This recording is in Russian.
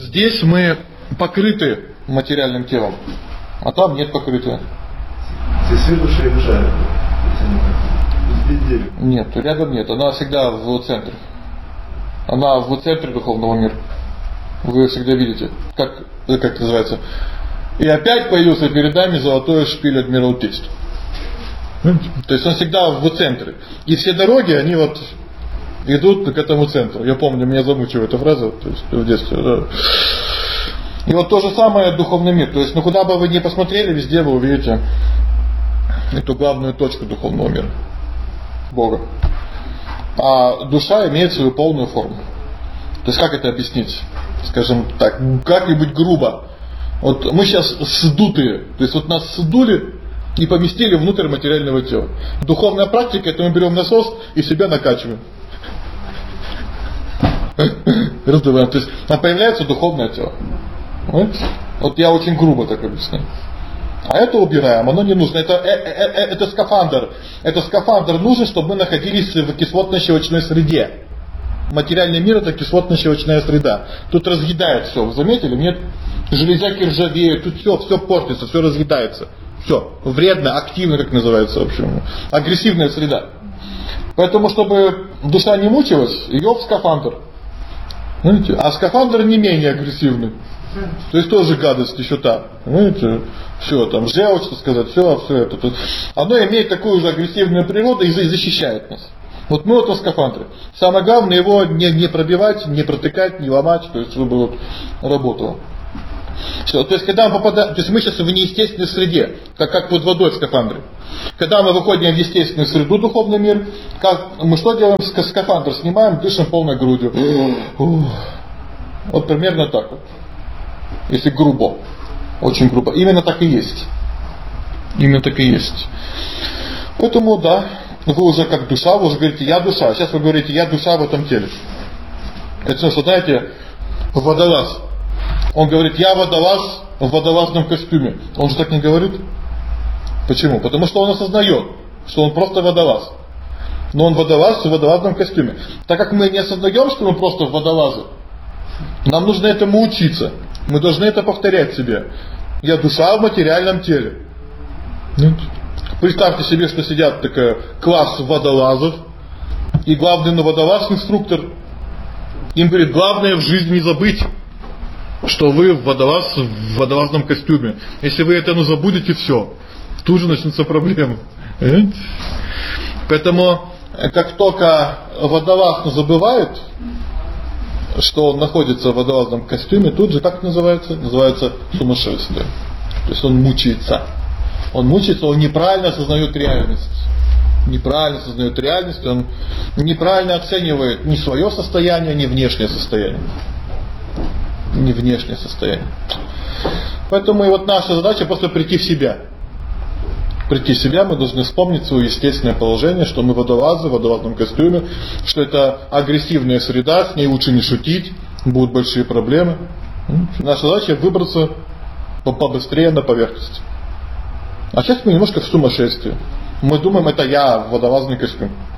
Здесь мы покрыты материальным телом, а там нет покрытия. Здесь свет душа и душа. Нет, рядом нет. Она всегда в центре. Она в центре духовного мира. Вы ее всегда видите. Как это называется? И опять появился перед нами золотой шпиль адмирал Тесть. То есть он всегда в центре. И все дороги, они вот идут к этому центру. Я помню, меня замучила эта фраза, то есть в детстве. Да. И вот то же самое духовный мир. То есть, куда бы вы ни посмотрели, везде вы увидите эту главную точку духовного мира. Бога. А душа имеет свою полную форму. То есть, как это объяснить? Скажем так, как-нибудь грубо. Вот мы сейчас сдутые. То есть, вот нас сдули и поместили внутрь материального тела. Духовная практика, это мы берем насос и себя накачиваем. Раздуваем. То есть, появляется духовное тело. Вот я очень грубо так объясню. А это убираем, оно не нужно. Это скафандр. Это скафандр нужен, чтобы мы находились в кислотно-щелочной среде. Материальный мир — это кислотно-щелочная среда. Тут разъедает все. Вы заметили? Нет? Железяки ржавеют, тут все портится, все разъедается. Все. Вредно, активно, как называется, в общем. Агрессивная среда. Поэтому, чтобы душа не мучилась, ее в скафандр. Знаете? А скафандр не менее агрессивный. То есть тоже гадость еще там. Понимаете? Все там, желчь, так сказать, все это. Оно имеет такую же агрессивную природу и защищает нас. Вот мы в этом скафандре. Самое главное его не пробивать, не протыкать, не ломать, то есть чтобы вот работало. Все. То есть когда мы попадаем, то есть мы сейчас в неестественной среде, как под водой в скафандре. Когда мы выходим в естественную среду, духовный мир, мы что делаем? Скафандр снимаем, дышим полной грудью. Вот примерно так вот. Если грубо. Очень грубо. Именно так и есть. Именно так и есть. Поэтому да, вы уже как душа, вы уже говорите, я душа. Сейчас вы говорите, я душа в этом теле. Это что, знаете, водолаз. Он говорит, я водолаз в водолазном костюме. Он же так не говорит. Почему? Потому что он осознает, что он просто водолаз. Но он водолаз в водолазном костюме. Так как мы не осознаем, что мы просто водолазы, нам нужно этому учиться. Мы должны это повторять себе. Я душа в материальном теле. Нет. Представьте себе, что сидят такой класс водолазов. И главный водолаз инструктор. Им говорит, главное в жизни не забыть, что вы водолаз в водолазном костюме. Если вы это забудете, все. Тут же начнутся проблемы. Поэтому, как только водолаз забывает, что он находится в водолазном костюме, тут же как называется? Называется сумасшествие. То есть он мучается. Он мучается, он неправильно осознает реальность. Неправильно осознает реальность, он неправильно оценивает ни свое состояние, ни внешнее состояние. Ни внешнее состояние. Поэтому и вот наша задача просто прийти в себя. Прийти в себя, мы должны вспомнить свое естественное положение, что мы водолазы в водолазном костюме, что это агрессивная среда, с ней лучше не шутить, будут большие проблемы. Наша задача выбраться побыстрее на поверхность. А сейчас мы немножко в сумасшествии. Мы думаем, это я в водолазный костюм.